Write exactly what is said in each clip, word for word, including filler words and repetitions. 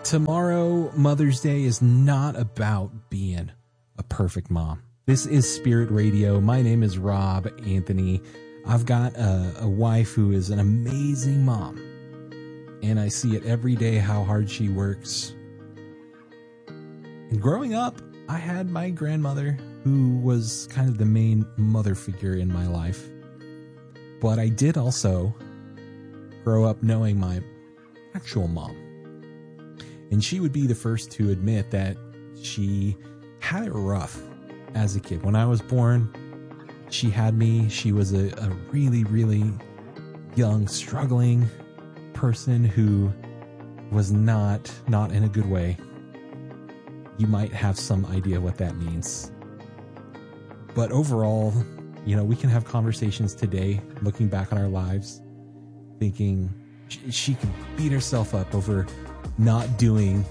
Tomorrow, Mother's Day, is not about being a perfect mom. This is Spirit Radio. My name is Rob Anthony. I've got a, a wife who is an amazing mom, and I see it every day how hard she works. And growing up, I had my grandmother, who was kind of the main mother figure in my life. But I did also grow up knowing my actual mom. And she would be the first to admit that she had it rough as a kid. When I was born, she had me. She was a, a really, really young, struggling person who was not, not in a good way. You might have some idea what that means. But overall, you know, we can have conversations today, looking back on our lives, thinking she, she could beat herself up over not doing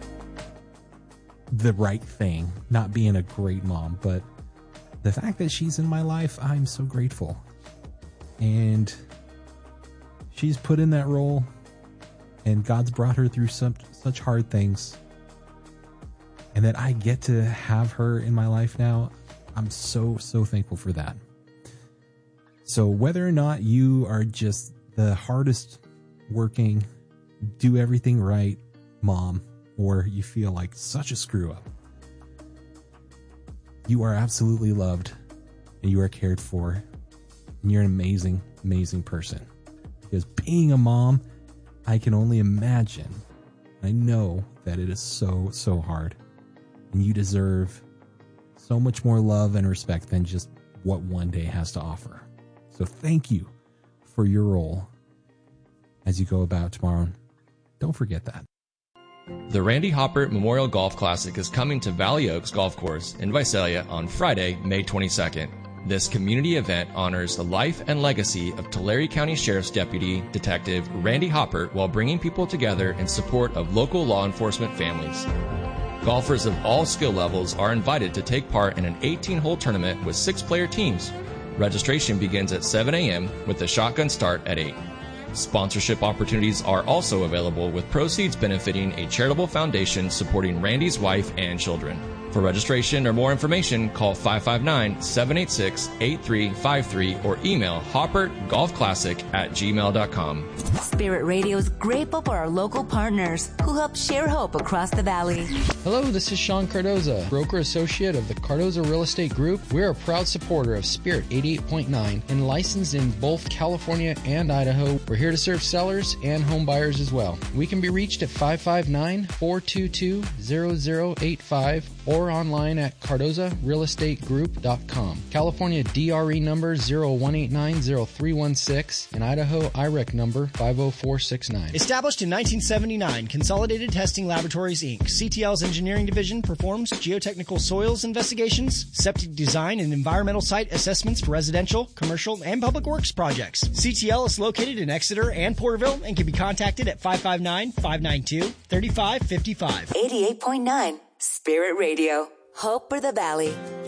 the right thing, not being a great mom. But the fact that she's in my life, I'm so grateful. And she's put in that role, and God's brought her through some, such hard things. And that I get to have her in my life now, I'm so, so thankful for that. So whether or not you are just the hardest working, do everything right mom, or you feel like such a screw up, you are absolutely loved, and you are cared for, and you're an amazing, amazing person. Because being a mom, I can only imagine, I know that it is so, so hard, and you deserve so much more love and respect than just what one day has to offer. So thank you for your role as you go about tomorrow. Don't forget that. The Randy Hopper Memorial Golf Classic is coming to Valley Oaks Golf Course in Visalia on Friday, May twenty-second. This community event honors the life and legacy of Tulare County Sheriff's Deputy Detective Randy Hopper while bringing people together in support of local law enforcement families. Golfers of all skill levels are invited to take part in an eighteen-hole tournament with six-player teams. Registration begins at seven a.m. with the shotgun start at eight. Sponsorship opportunities are also available, with proceeds benefiting a charitable foundation supporting Randy's wife and children. For registration or more information, call five five nine, seven eight six, eight three five three or email hopper golf classic at gmail dot com. Spirit Radio is grateful for our local partners who help share hope across the valley. Hello, this is Sean Cardoza, broker associate of the Cardoza Real Estate Group. We're a proud supporter of Spirit eighty-eight point nine and licensed in both California and Idaho. We're here to serve sellers and home buyers as well. We can be reached at five five nine, four two two, zero zero eight five or online at cardoza real estate group dot com. California D R E number zero one eight nine zero three one six and Idaho I R E C number five oh four six nine. Established in nineteen seventy-nine, Consolidated Testing Laboratories, Incorporated, C T L's engineering division performs geotechnical soils investigations, septic design, and environmental site assessments for residential, commercial, and public works projects. C T L is located in Exeter and Porterville and can be contacted at five five nine, five nine two, three five five five. eighty-eight point nine Spirit Radio. Hope for the Valley.